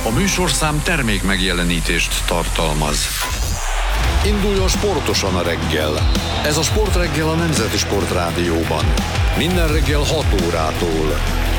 A műsorszám termék megjelenítést tartalmaz. Induljon sportosan a reggel. Ez a Sportreggel a Nemzeti Sportrádióban. Minden reggel 6 órától.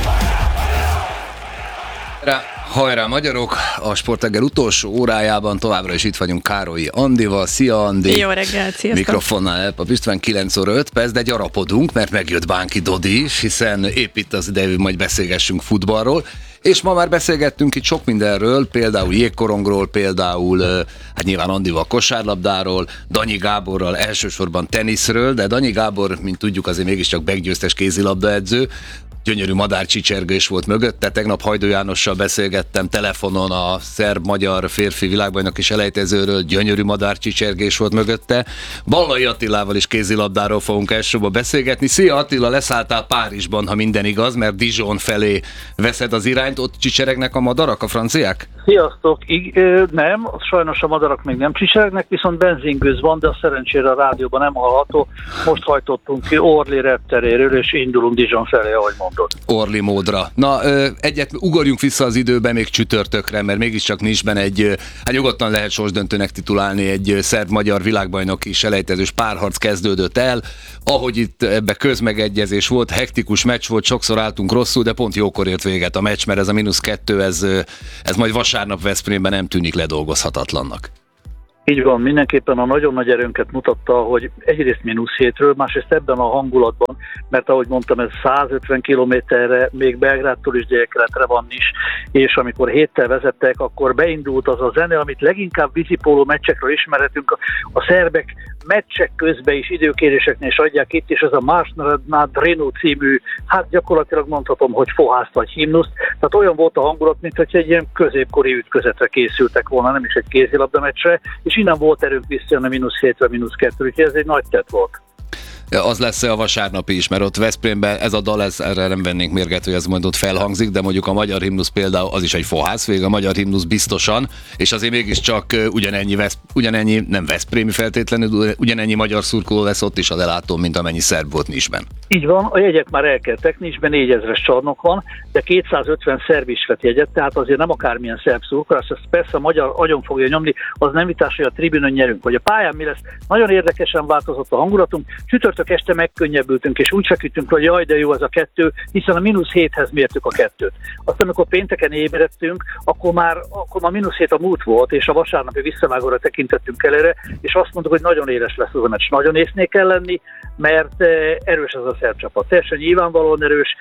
Hajrá magyarok! A Sportreggel utolsó órájában továbbra is itt vagyunk Károlyi Andival. Szia Andi! Jó reggelt, sziasztok! Mikrofonnál Elpa István, 9 óra 5 perc, de gyarapodunk, mert megjött Bánki Dodi is, hiszen épp itt az ideje, hogy majd beszélgessünk futballról. És ma már beszélgettünk itt sok mindenről, például jégkorongról, például hát nyilván Andival kosárlabdáról, Danyi Gáborral elsősorban teniszről, de Danyi Gábor, mint tudjuk, azért mégiscsak meggyőztes kézilabdaedző. Gyönyörű madárcsicsergés volt mögötte. Tegnap Hajdó Jánossal beszélgettem telefonon a szerb-magyar férfi világbajnoki selejtezőről, gyönyörű madárcsicsergés volt mögötte. Ballai Attilával is kézilabdáról fogunk elsősorban beszélgetni. Szia Attila, leszálltál Párizsban, ha minden igaz, mert Dijon felé veszed az irányt, ott csicseregnek a madarak, a franciák? Sziasztok! Nem, sajnos a madarak még nem csicseregnek, viszont benzingőz van, de a szerencsére a rádióban nem hallható. Most hajtottunk ki Orly repteréről, és indulunk Dijon felé, ahogy mondod. Orly módra. Na, egyet ugorjunk vissza az időbe még csütörtökre, mert mégiscsak Nice-ben hát nyugodtan lehet sorsdöntőnek titulálni, egy szerb-magyar világbajnoki selejtezős párharc kezdődött el. Ahogy itt ebbe közmegegyezés volt, hektikus meccs volt, sokszor álltunk rosszul, de pont jókor ért véget a meccs, mert ez a -2, ez majd vasárnap Veszprémben nem tűnik ledolgozhatatlannak. Így van, mindenképpen a nagyon nagy erőnket mutatta, hogy egyrészt -7-ről, másrészt ebben a hangulatban, mert ahogy mondtam, ez 150 kilométerre, még Belgrádtól is délkeletre van is, és amikor héttel vezettek, akkor beindult az a zene, amit leginkább vízipóló meccsekről ismerhetünk, a szerbek meccsek közben is időkéréseknél is adják itt, és ez a Marsz nad Renu című, hát gyakorlatilag mondhatom, hogy fohászt vagy himnuszt, tehát olyan volt a hangulat, mint hogy egy ilyen középkori ütközetre készültek volna, nem is egy kézilabda meccsre, és innen volt erőnk visszajönni -7-re, -2, úgyhogy ez egy nagy tett volt. Az lesz a vasárnapi is, mert ott Veszprémben ez a dal, erre nem vennénk mérget, hogy ez majd ott felhangzik, de mondjuk a magyar himnusz például az is egy fohász, végig a magyar himnusz biztosan, és azért mégiscsak ugyanennyi nem veszprémi feltétlenül, ugyanennyi magyar szurkoló lesz ott is az elátón, mint amennyi szerb volt Nice-ben. Így van, a jegyek már elkeltek, Nice-ben 4000-es csarnok van, de 250 szerb is vett jegyet, tehát azért nem akármilyen szerb szurkolás, ezt persze a magyar agyon fogja nyomni, az nem vitás, hogy a tribünön nyerünk, hogy a pályán mi lesz. Nagyon érdekesen változott a hangulatunk, csütörtök este megkönnyebbültünk, és úgy feküdtünk, hogy jaj, de jó ez a 2, hiszen a -7-hez mértük a 2-t. Aztán, amikor pénteken ébredtünk, akkor már -7 a múlt volt, és a vasárnapi visszavágóra tekintettünk előre, és azt mondtuk, hogy nagyon éles lesz az a meccs. Nagyon észnél kell lenni, mert erős ez a szerb csapat. Teljesen nyilvánvalóan erős,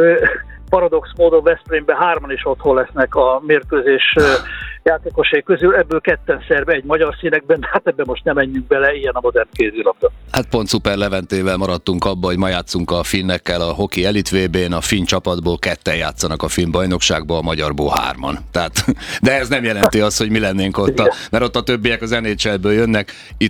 paradox módon Veszprémben 3-an is otthon lesznek a mérkőzés játékosai közül, ebből 2 szerb, egy magyar színekben, de hát ebben most nem menjünk bele, ilyen a modern kézilabda. Hát pont Szuper Leventével maradtunk abba, hogy ma játszunk a finnekkel a Hoki Elite VB-n, a finn csapatból 2 játszanak a finn bajnokságban, a magyarból 3-an. Tehát, de ez nem jelenti azt, hogy mi lennénk ott, mert ott a többiek az NHL-ből jönnek,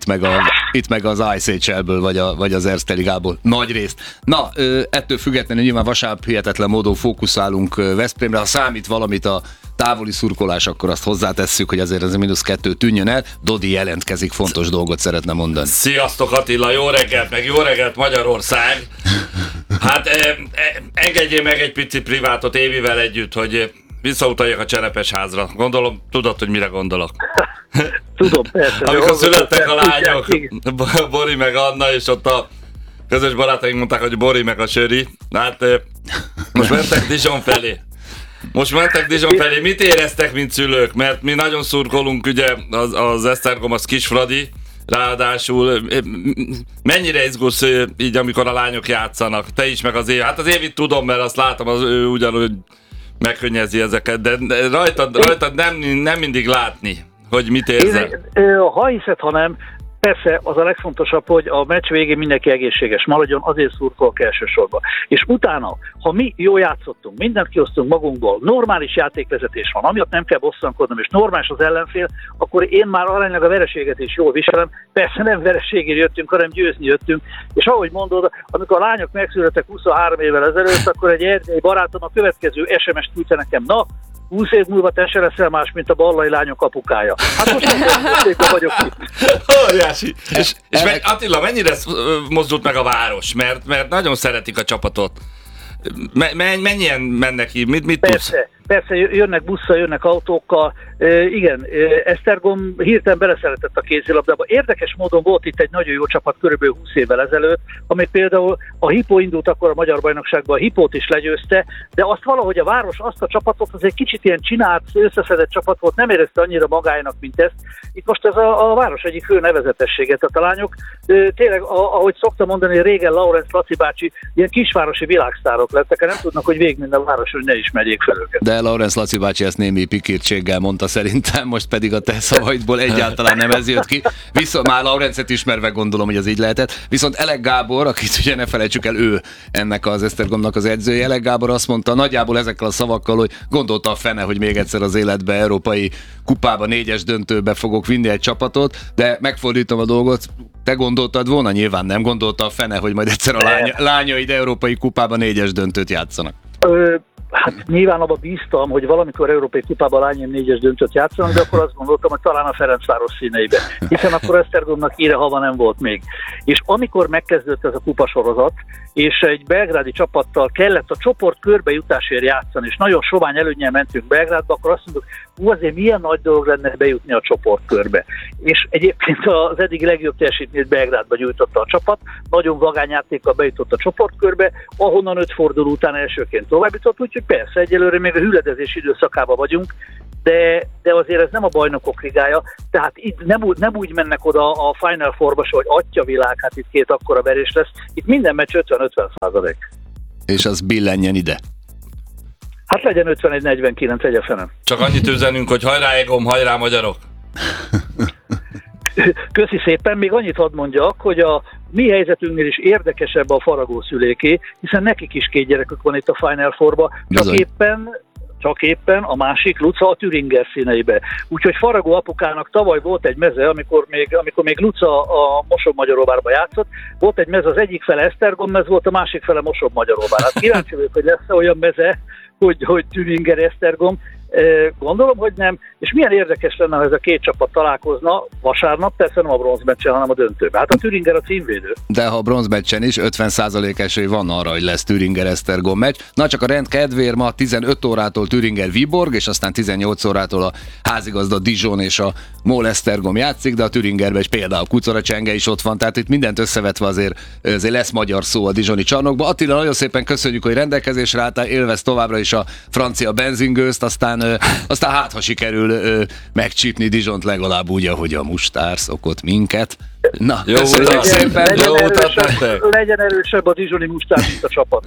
itt meg az ISHL-ből, vagy az Erste Ligából nagy részt. Na, ettől függetlenül nyilván vasárnap hihetetlen módon fókuszálunk Veszprémre, ha számít valamit a távoli szurkolás, akkor azt hozzátesszük, hogy azért ez a -2 tűnjön el. Dodi jelentkezik, fontos dolgot szeretne mondani. Sziasztok Attila, jó reggelt, meg jó reggelt Magyarország! Hát engedjél meg egy pici privátot Évivel együtt, hogy visszautaljak a Cserepesházra. Gondolom, tudod, hogy mire gondolok. Tudom, persze. Amikor születtek a lányok, Bori meg Anna, és ott a közös barátaink mondták, hogy Bori meg a Söri. Hát most mentek Dijon felé. Mit éreztek, mint szülők? Mert mi nagyon szurkolunk, ugye, az Esztergom, az Kisfradi, ráadásul mennyire izgulsz így, amikor a lányok játszanak? Te is, meg az Évi. Hát az Évit tudom, mert azt látom, az ő ugyanúgy megkönnyezi ezeket, de rajtad nem mindig látni, hogy mit érzel. Ha hiszed, ha nem, persze az a legfontosabb, hogy a meccs végén mindenki egészséges maradjon, azért szurkolok elsősorban. És utána, ha mi jól játszottunk, mindent kihoztunk magunkból, normális játékvezetés van, amiatt nem kell bosszankodnom, és normális az ellenfél, akkor én már aránylag a vereséget is jól viselem. Persze nem vereségért jöttünk, hanem győzni jöttünk. És ahogy mondod, amikor a lányok megszülettek 23 évvel ezelőtt, akkor egy erdélyi barátom a következő SMS-t küldte nekem, na, 20 év múlva te se leszel más, mint a ballai lányok apukája. Hát most nem vagyok itt. Óriási. És Attila, mennyire mozdult meg a város? Mert nagyon szeretik a csapatot. Mennyien mennek ki? Mit tudsz? persze jönnek busszal, jönnek autókkal, igen, Esztergom hirtelen beleszeretett a kézilabdába. Érdekes módon volt itt egy nagyon jó csapat körülbelül 20 évvel ezelőtt, amely például a Hipó indult akkor a Magyar Bajnokságban, a Hipót is legyőzte, de azt valahogy a város azt a csapatot, az egy kicsit ilyen csinált, összeszedett csapat volt, nem érezte annyira magának, mint ezt. Itt most ez a város egyik fő nevezetessége. Tehát a lányok tényleg, ahogy szoktam mondani, régen Laurenc Laci bácsi, ilyen kisvárosi világsztárok lettek, nem tudnak, hogy végig minden város, hogy ne ismerjék fel őket. De Laurenc Laci bácsi ezt némi pikírtséggel mondta szerintem, most pedig a te szavaidból egyáltalán nem ez jött ki. Viszont már Laurencet ismerve gondolom, hogy az így lehetett. Viszont Elek Gábor, akit ugye ne felejtsük el, ő ennek az Esztergomnak az edzője, Elek Gábor azt mondta nagyjából ezekkel a szavakkal, hogy gondolta a fene, hogy még egyszer az életbe európai kupába 4-es döntőbe fogok vinni egy csapatot, de megfordítom a dolgot, te gondoltad volna? Nyilván nem gondolta a fene, hogy majd egyszer a lányaid európai kupába 4-es döntőt játszanak. Hát nyilván abban bíztam, hogy valamikor európai kupában a lányom 4-es döntőt játszanak, de akkor azt gondoltam, hogy talán a Ferencváros színeibe. Hiszen akkor Esztergomnak ide hava nem volt még. És amikor megkezdődött ez a kupasorozat, és egy belgrádi csapattal kellett a csoport körbejutásért játszani, és nagyon sovány előnnyel mentünk Belgrádba, akkor azt mondtuk, azért milyen nagy dolog lenne bejutni a csoportkörbe. És egyébként az eddig legjobb teljesítményt Belgrádba nyújtotta a csapat, nagyon vagány játékkal bejutott a csoportkörbe, ahonnan 5 forduló után elsőként továbbjutott, úgyhogy persze egyelőre még a hüledezés időszakában vagyunk, de azért ez nem a bajnokok ligája, tehát itt nem úgy mennek oda a Final Fourba, hogy atyavilág, hát itt 2 akkora verés lesz, itt minden meccs 50-50%. És az billenjen ide. Hát legyen 51-49, egy a fenem. Csak annyit üzenünk, hogy hajrá Egom, hajrá magyarok! Köszi szépen, még annyit hadd mondjak, hogy a mi helyzetünknél is érdekesebb a Faragó szüléké, hiszen nekik is 2 gyerekük van itt a Final Fourba, csak éppen a másik Luca a Thüringer színeibe. Úgyhogy Faragó apukának tavaly volt egy meze, amikor még Luca a Mosonmagyaróvárba játszott, volt egy meze, az egyik fele Esztergom mez volt, a másik fele Mosonmagyaróvár. Hát kíváncsi vagyok, hogy lesz olyan meze, hogy Thüringer Esztergom. Gondolom, hogy nem. És milyen érdekes lenne, ha ez a 2 csapat találkozna vasárnap, persze nem a bronzmeccsen, hanem a döntőben. Hát a Thüringer a címvédő. De ha a bronzmeccsen is 50% esély van arra, hogy lesz Thüringer-Esztergom meccs. Na csak a rend kedvéért ma 15 órától Thüringer-Viborg, és aztán 18 órától a házigazda Dijon és a MOL-Esztergom játszik, de a Thüringerben is például Kucora Csenge is ott van, tehát itt mindent összevetve azért lesz magyar szó a dijoni csarnokban. Attila, nagyon szépen köszönjük, hogy rendelkezésre álltál, élvez továbbra is a francia benzingőzt, aztán hát, ha sikerül megcsípni Dijont legalább úgy, ahogy a mustár szokott minket. Na, jó, köszönjük szépen! Legyen erősebb a dijoni mustár, mint a csapat.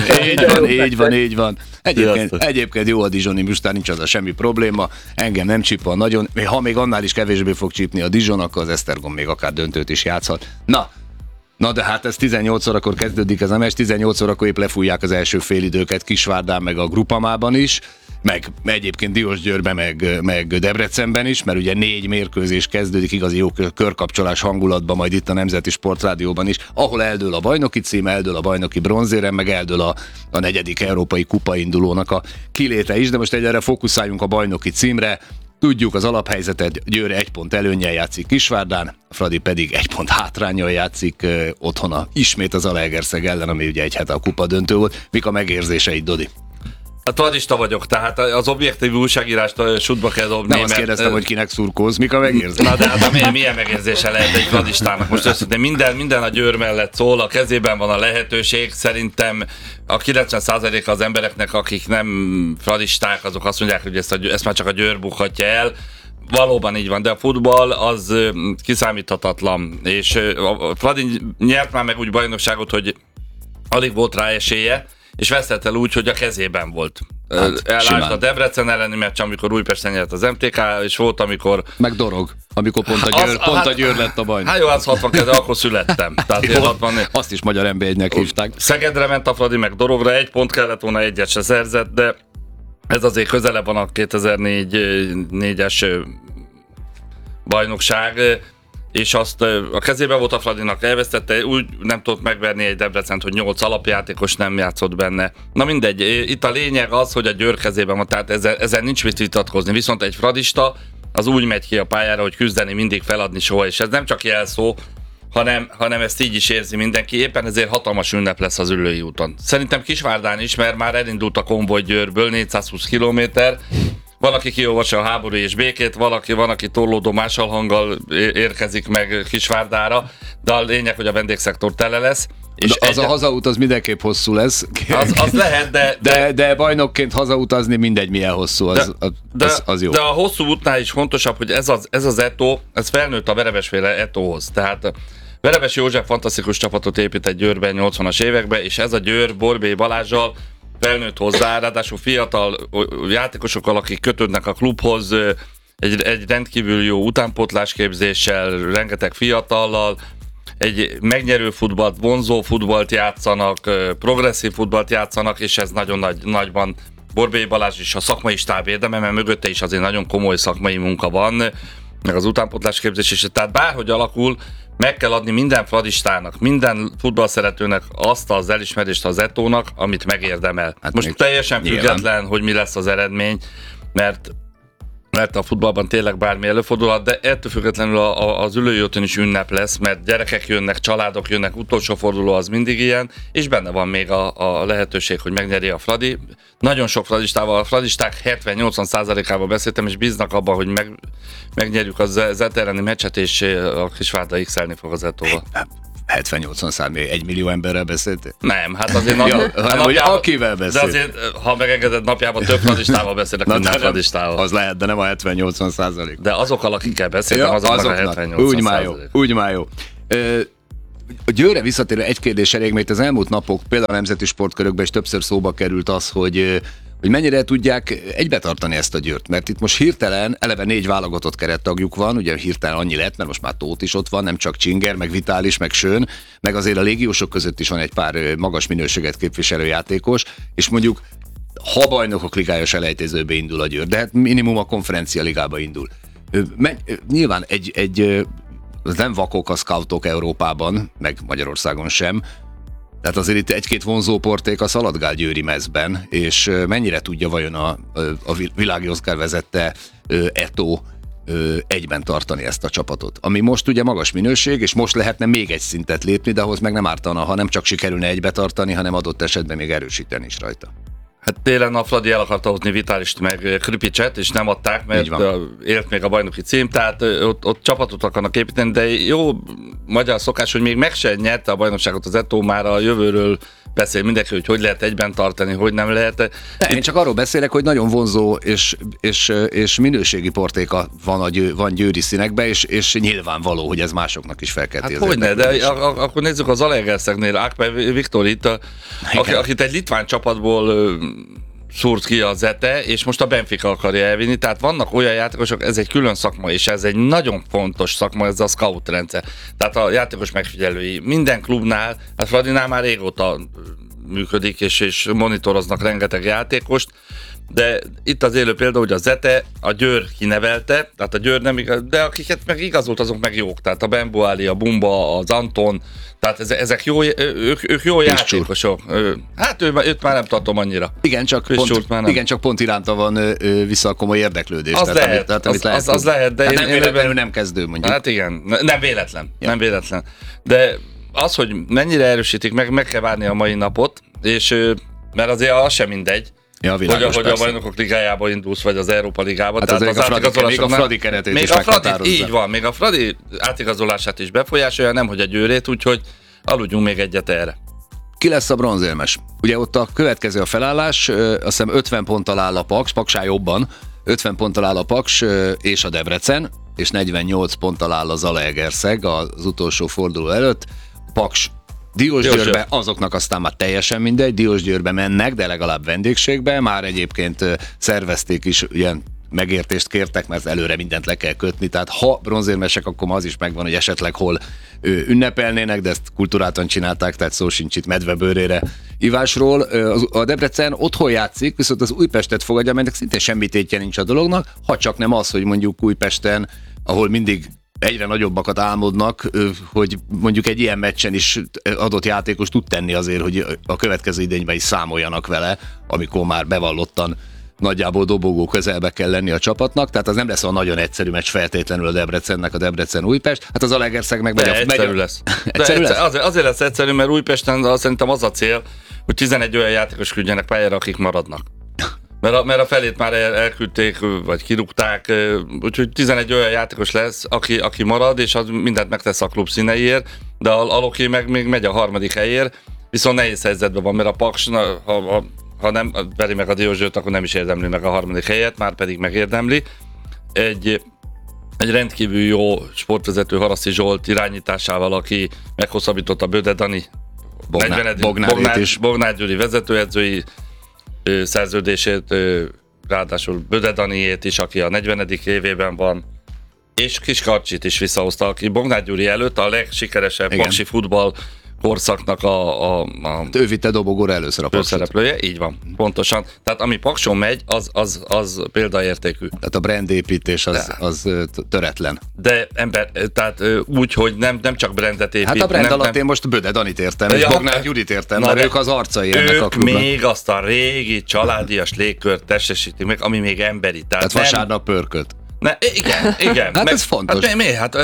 Így van. Egyébként jó a dijoni mustár, nincs az a semmi probléma. Engem nem csípol nagyon. Ha még annál is kevésbé fog csípni a Dijon, akkor az Esztergom még akár döntőt is játszhat. Na de hát ez 18 órakor kezdődik ez a meccs, 18 órakor épp lefújják az első félidőket Kisvárdán, meg a Grupamában is, meg egyébként Diósgyőrben, meg Debrecenben is, mert ugye 4 mérkőzés kezdődik igazi jó körkapcsolás hangulatban, majd itt a Nemzeti Sportrádióban is, ahol eldől a bajnoki cím, eldől a bajnoki bronzérem, meg eldől a 4. európai kupa indulónak a kiléte is, de most egyre fókuszáljunk a bajnoki címre. Tudjuk az alaphelyzetet, Győr 1 pont előnnyel játszik Kisvárdán, Fradi pedig 1 pont hátránnyal játszik otthona ismét az Zalaegerszeg ellen, ami ugye egy hete a kupa döntő volt. Mik a megérzéseid, Dodi? Hát fradista vagyok, tehát az objektív újságírást sútba kell dobni. Nem azt kérdeztem, hogy kinek szurkolsz, mik a megérzések? Na de milyen megérzése lehet egy fradistának? Most őszintén minden a Győr mellett szól, a kezében van a lehetőség. Szerintem a 90% az embereknek, akik nem fradisták, azok azt mondják, hogy ezt már csak a Győr bukhatja el. Valóban így van, de a futball az kiszámíthatatlan, és a Fradi nyert már meg úgy bajnokságot, hogy alig volt rá esélye, és vesztett el úgy, hogy a kezében volt. Elállt a Debrecen elleni meccs, amikor Újpesten nyert az MTK, és volt, amikor... Meg dorog, amikor pont a Győr lett a bajnok. Hát jó, az 62, akkor születtem. Tehát jó, 60... Azt is Magyar NB1-nek hívták. Szegedre ment a Fradi, meg Dorogra, 1 pont kellett volna, 1-et se szerzett, de ez azért közelebb van a 2004-es bajnokság, és azt a kezében volt a Fradinak, elvesztette, úgy nem tudott megverni egy Debrecent, hogy 8 alapjátékos nem játszott benne. Na mindegy, itt a lényeg az, hogy a Győr kezében van, tehát ezzel nincs mit vitatkozni, viszont egy fradista az úgy megy ki a pályára, hogy küzdeni, mindig feladni soha, és ez nem csak jelszó, hanem ezt így is érzi mindenki. Éppen ezért hatalmas ünnep lesz az Üllői úton. Szerintem Kisvárdán is, mert már elindult a konvoj Győrből, 420 kilométer. Van, aki kiolvassa a Háború és békét, van, aki torlódó másalhanggal érkezik meg Kisvárdára, de a lényeg, hogy a vendégszektor tele lesz. És az a hazaút az mindenképp hosszú lesz. Az lehet, de bajnokként hazautazni mindegy milyen hosszú, az jó. De a hosszú útnál is fontosabb, hogy ez az Eto, ez felnőtt a Verebesféle Etóhoz. Tehát Verebes József fantasztikus csapatot épített Győrben 80-as években, és ez a Győr Borbély Balázssal felnőtt hozzá, ráadásul fiatal játékosokkal, akik kötődnek a klubhoz, egy rendkívül jó utánpótlásképzéssel, rengeteg fiatallal, egy megnyerő futballt, vonzó futballt játszanak, progresszív futballt játszanak, és ez nagyon nagyban Borbély Balázs is a szakmai stáb érdeme, mert mögötte is azért nagyon komoly szakmai munka van, meg az utánpótlásképzés is. Tehát bárhogy alakul, meg kell adni minden fradistának, minden futballszeretőnek azt az elismerést az Etónak, amit megérdemel. Hát most teljesen független, hogy mi lesz az eredmény, mert a futballban tényleg bármi előfordulhat, de ettől függetlenül az Üllői úton is ünnep lesz, mert gyerekek jönnek, családok jönnek, utolsó forduló az mindig ilyen, és benne van még a lehetőség, hogy megnyeri a Fradi. Nagyon sok fradistával, a fradisták 70-80%-ával beszéltem, és bíznak abban, hogy megnyerjük az elleni meccset, és a Kisvárda x-elni fog az Etóval. 70-80 még 1 millió emberrel beszéltél? Nem, hát azért hogy akivel beszél. De azért, ha megengeded, napjában több fradistával beszélek, mint nem fradistával. Az lehet, de nem a 70-80%. De azokkal, akikkel beszéltem, azoknak a 70-80%. Úgy már jó. A Győrre visszatérve egy kérdés elég, mert az elmúlt napok például a nemzeti sportkörökben is többször szóba került az, hogy mennyire tudják egybetartani ezt a Győrt, mert itt most hirtelen eleve 4 válogatott kerettagjuk van, ugye hirtelen annyi lett, mert most már Tóth is ott van, nem csak Csinger, meg Vitális, meg Schön, meg azért a légiósok között is van egy pár magas minőséget képviselő játékos, és mondjuk ha bajnokok ligája selejtezőbe indul a Győr, de hát minimum a konferencia ligába indul. Nyilván az nem vakok a scoutok Európában, meg Magyarországon sem, tehát azért itt egy-két vonzóporték a szaladgál győri mezben, és mennyire tudja vajon a világi Oscar vezette Eto egyben tartani ezt a csapatot. Ami most ugye magas minőség, és most lehetne még egy szintet lépni, de ahhoz meg nem ártana, ha nem csak sikerülne egybe tartani, hanem adott esetben még erősíteni is rajta. Hát télen a Fradi el akarta hozni Vitálist meg Kripicset, és nem adták, mert élt még a bajnoki cím, tehát ott csapatot akarnak építeni, de jó magyar szokás, hogy még meg se nyerte a bajnokságot az Eto, már a jövőről beszél mindenki, hogy lehet egyben tartani, hogy nem lehet. Én csak arról beszélek, hogy nagyon vonzó és minőségi portéka van győri színekben, és nyilvánvaló, hogy ez másoknak is felkelti. Hát hogyne, de akkor nézzük az Zalaegerszegnél, Ákpár Viktorit, akit egy litván csapatból szúrt ki a Zete, és most a Benfica akarja elvinni, tehát vannak olyan játékosok, ez egy külön szakma, és ez egy nagyon fontos szakma, ez a scout rendszer. Tehát a játékos megfigyelői minden klubnál, hát Fradinál már régóta működik, és monitoroznak rengeteg játékost, de itt az élő példa, hogy a Zete, a Győr kinevelte, tehát a Győr nem igaz, de akiket meg igazolt, azok meg jók, tehát a Benboali, a Bumba, az Anton, tehát ezek jó, ők jó játékosok. Hát őt már nem tartom annyira. Igen, csak pont iránta van vissza a komoly érdeklődés. Az lehet, de nem véletlenül nem kezdő, mondjuk. Hát igen, nem véletlen. De az, hogy mennyire erősítik, meg kell várni a mai napot, és mert azért az sem mindegy, világos, hogy a bajnokok ligájába indulsz, vagy az Európa ligába. Hát tehát még a Fradi keretét is meghatározza. Így van, még a Fradi átigazolását is befolyásolja, nem hogy a Győrét, úgyhogy aludjunk még egyet erre. Ki lesz a bronzérmes? Ugye ott a következő a felállás, azt hiszem 50 ponttal áll a Paks, Paksá jobban, 50 ponttal áll a Paks és a Debrecen, és 48 ponttal áll a Zalaegerszeg az utolsó forduló előtt. Paks Diósgyőrbe, azoknak aztán már teljesen mindegy, Diósgyőrbe mennek, de legalább vendégségbe, már egyébként szervezték is, ilyen megértést kértek, mert előre mindent le kell kötni, tehát ha bronzérmesek, akkor az is megvan, hogy esetleg hol ünnepelnének, de ezt kultúráltan csinálták, tehát szó sincs itt medvebőrére ivásról. A Debrecen otthon játszik, viszont az Újpestet fogadja, amelynek szintén semmi tétje nincs a dolognak, ha csak nem az, hogy mondjuk Újpesten, ahol mindig egyre nagyobbakat álmodnak, hogy mondjuk egy ilyen meccsen is adott játékos tud tenni azért, hogy a következő idényben is számoljanak vele, amikor már bevallottan nagyjából dobogó közelbe kell lenni a csapatnak, tehát az nem lesz a nagyon egyszerű meccs feltétlenül a Debrecennek, a Debrecen-Újpest, hát az Zalaegerszeg meg egyszerű lesz. Egyszerű lesz? Azért lesz egyszerű, mert Újpesten szerintem az a cél, hogy 11 olyan játékos küldjenek pályára, akik maradnak. Mert a felét már elküldték, vagy kirúgták, úgyhogy 11 olyan játékos lesz, aki marad, és az mindent megtesz a klub színeiért, de a Loki meg még megy a harmadik helyért, viszont nehéz helyzetben van, mert a Paks, ha nem veri meg a Diósgyőrt, akkor nem is érdemli meg a harmadik helyet, már pedig megérdemli. Egy rendkívül jó sportvezető Haraszti Zsolt irányításával, aki meghosszabbította Böde Dani Bognár Gyuri vezetőedzői szerződését, ráadásul Böde Daniét is, aki a 40. évében van, és Kis Karcsit is visszahozta, aki Bognár Gyuri előtt a legsikeresebb paksi futball korszaknak ő vitte dobogóra először a Paksit. Főszereplője, így van, pontosan. Tehát ami Pakson megy, az példaértékű. Tehát a brandépítés az töretlen. De tehát úgy, hogy nem csak brandet épít. Hát a brand alatt én most Böde Danit értem, és Bognár Gyurit értem, mert ők az arcai ennek a klubnak. Még azt a régi családias légkört testesítik meg, ami még emberi. Tehát vasárnap pörkölt. Igen. Hát ez fontos. Hát miért? Hát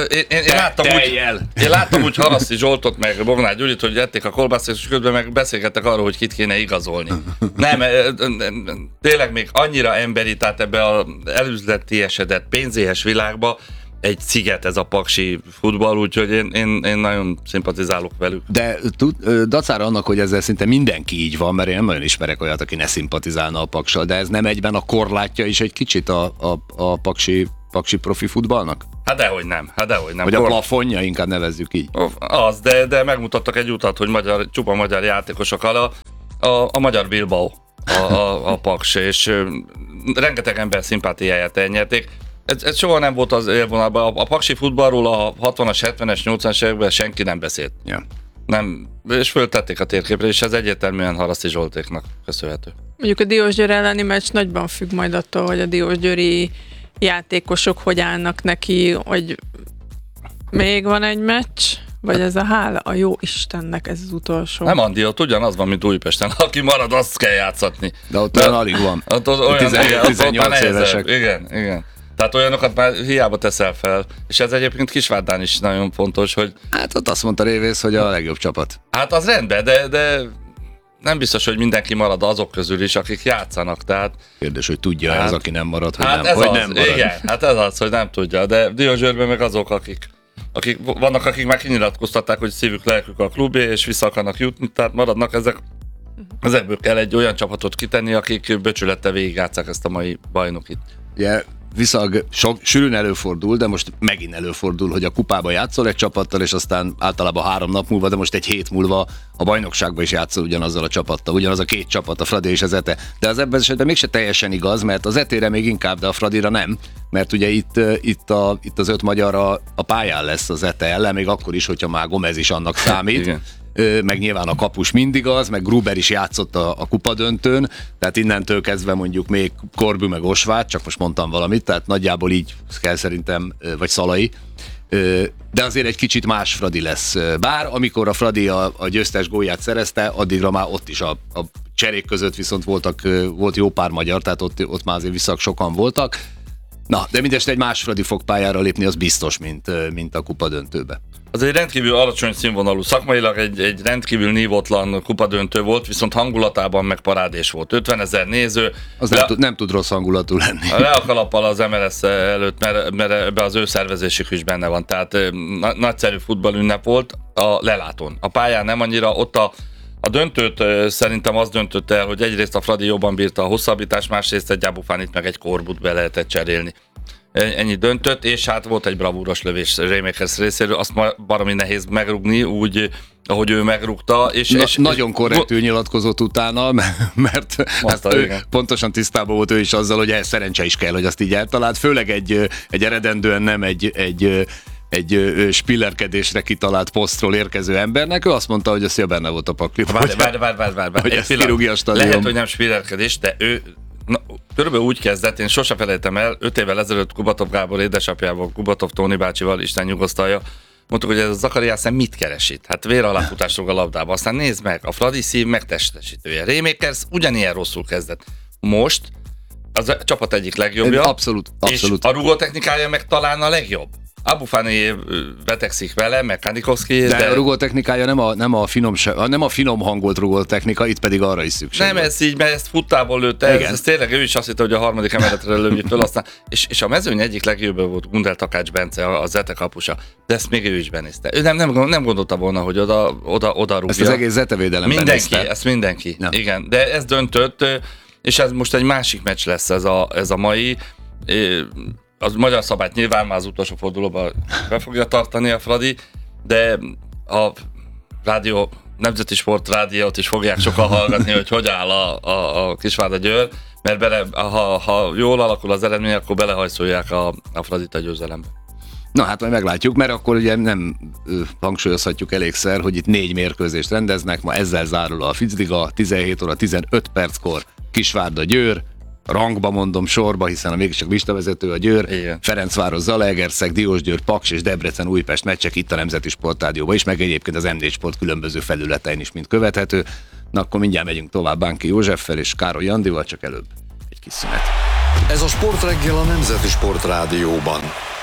én láttam úgy Haraszti Zsoltot, meg Bognár Gyurit, hogy ették a kolbászt, és közben meg beszélgettek arról, hogy kit kéne igazolni. Nem, tényleg még annyira emberi, tehát ebbe az elüzleti esedett pénzéhes világba egy sziget ez a paksi futball, úgyhogy én nagyon szimpatizálok velük. De dacára annak, hogy ezzel szinte mindenki így van, mert én nem nagyon ismerek olyat, aki ne szimpatizálna a Paksal, de ez nem egyben a korlátja is egy kicsit a paksi profi futballnak? Hát dehogy nem. Vagy a plafonja, inkább nevezzük így. Az, de megmutattak egy utat, hogy csupa magyar játékosokkal a magyar Bilbao a Paks, és rengeteg ember szimpátiáját elnyerték. Ez soha nem volt az élvonalban. A paksi futballról a 60-as, 70-es, 80-as években senki nem beszélt. Ja. Nem, és föltették a térképre, és ez egyértelműen Haraszti Zsoltéknak köszönhető. Mondjuk a Diósgyőr elleni meccs nagyban függ majd attól, hogy a diósgyőri játékosok hogy állnak neki, hogy még van egy meccs, vagy ez a hála a jó Istennek ez az utolsó. Nem, Andi, ott ugyanaz van, mint Újpesten. Aki marad, azt kell játszatni. De ott olyan alig van. Ott olyan 18 évesek. Igen. Tehát olyanokat már hiába teszel fel. És ez egyébként Kisvárdán is nagyon fontos, hogy... Hát ott azt mondta Révész, hogy a legjobb csapat. Hát az rendben, de nem biztos, hogy mindenki marad azok közül is, akik játszanak. Tehát... Kérdés, hogy tudja az, aki nem marad, hogy hát nem marad. Igen, hát ez az, hogy nem tudja. De Diósgyőrben meg azok, vannak, akik már kinyilatkoztatták, hogy szívük, lelkük a klubé, és vissza akarnak jutni, tehát maradnak ezekből kell egy olyan csapatot kitenni, akik becsülettel végigjátszák ezt a mai bajnokit. Yeah. Viszont sűrűn előfordul, de most megint előfordul, hogy a kupába játszol egy csapattal, és aztán általában 3 nap múlva, de most egy hét múlva a bajnokságban is játszol ugyanazzal a csapattal, ugyanaz a 2 csapat, a Fradi és az ETE. De az ebben esetben mégse teljesen igaz, mert az ETE-re még inkább, de a Fradira nem, mert ugye itt az 5 magyar a pályán lesz az ETE ellen, még akkor is, hogyha már Gomez is annak számít. Meg nyilván a kapus mindig az, meg Gruber is játszott a kupadöntőn, tehát innentől kezdve mondjuk még Korbű meg Osvát, csak most mondtam valamit, tehát nagyjából így kell szerintem, vagy Szalai, de azért egy kicsit más Fradi lesz. Bár amikor a Fradi a győztes gólját szerezte, addigra már ott is a cserék között viszont volt jó pár magyar, tehát ott már azért viszont sokan voltak. Na, de mindest egy más Fradi fog pályára lépni, az biztos, mint a kupadöntőbe. Az egy rendkívül alacsony színvonalú, szakmailag egy rendkívül nívótlan kupadöntő volt, viszont hangulatában meg parádés volt. 50 000 néző. Az nem tud rossz hangulatú lenni. Le a kalappal az MLS előtt, mert ebbe az ő szervezésük is benne van. Tehát nagyszerű futballünnep volt a lelátón. A pályán nem annyira, ott a döntőt szerintem az döntött el, hogy egyrészt a Fradi jobban bírta a hosszabbítást, másrészt egy Gyábufánit meg egy Korbut be lehetett cserélni. Ennyi döntött, és hát volt egy bravúros lövés Rémékers részéről, azt baromi nehéz megrúgni úgy, ahogy ő megrúgta. És nagyon korrektül nyilatkozott utána, mert pontosan tisztában volt ő is azzal, hogy ez szerencse is kell, hogy azt így eltalált, főleg egy eredendően nem egy spillerkedésre kitalált posztról érkező embernek, ő azt mondta, hogy az benne volt a pakliban. Várj. Hogy ezt kirúgja a stadion. Lehet, hogy nem spillerkedés, de ő körülbelül úgy kezdett, én sosem felejtem el, 5 évvel ezelőtt Kubatov Gábor édesapjával, Kubatov Tóni bácsival, Isten nyugosztalja, mondtuk, hogy ez a Zakariásen mit keres itt? Hát vér aláfutás rúg a labdába. Aztán nézd meg, a Fradi szív megtestesítője. Rémékers ugyanilyen rosszul kezdett. Most az a csapat egyik legjobbja. Abszolút. És a rugótechnikája meg talán a legjobb. Abufani betegszik vele, meg Kanikowski. De a rugótechnikája nem a finom hangolt rugótechnika, itt pedig arra is szükség. Nem, ez így, mert ezt futtából lőtte, ez tényleg ő is azt hitte, hogy a harmadik emeletre lőni föl, aztán, és a mezőny egyik legjobb volt Gundel Takács Bence, a Zete kapusa, de ezt még ő is benézte. Ő nem gondolta volna, hogy oda rúgja. Ezt az egész Zete védelemben Mindenki, ezt mindenki. Ja. Igen, de ez döntött, és ez most egy másik meccs lesz ez a mai. Az magyar szabályt nyilván már az utolsó fordulóban be fogja tartani a Fradi, de a rádió, Nemzeti Sport rádiót is fogják sokan hallgatni, hogy áll a Kisvárda-Győr, mert ha jól alakul az eredmény, akkor belehajszolják a Fradit a győzelembe. Na hát majd meglátjuk, mert akkor ugye nem hangsúlyozhatjuk elégszer, hogy itt 4 mérkőzést rendeznek, ma ezzel zárul a Ficliga, 17 óra 15 perckor Kisvárda-Győr, rangba mondom sorba, hiszen a mégiscsak listavezető a Győr, igen. Ferencváros, Zalaegerszeg, Diósgyőr, Paks és Debrecen, Újpest meccsek itt a Nemzeti Sportrádióban is, meg egyébként az M4 Sport különböző felületein is mind követhető. Na akkor mindjárt megyünk tovább Bánki Józseffel és Károly Jandival, csak előbb egy kis szünet. Ez a Sportreggel a Nemzeti Sportrádióban.